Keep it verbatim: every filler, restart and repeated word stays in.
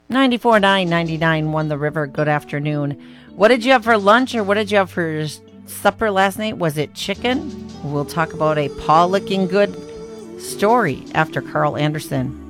ninety-four nine ninety-nine won the river. Good afternoon. What did you have for lunch or what did you have for supper last night? Was it chicken? We'll talk about a paw licking good story after Carl Anderson.